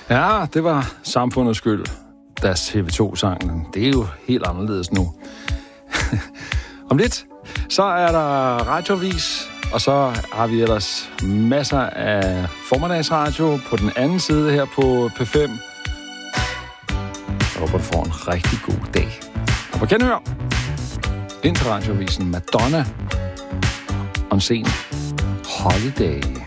Ja, det var samfundets skyld, deres TV2-sangen. Det er jo helt anderledes nu. Om lidt, så er der radioavis, og så har vi ellers masser af formiddagsradio på den anden side her på P5. Jeg håber, du får en rigtig god dag. Og på genhør, ind til radioavisen Madonna on scene Holiday.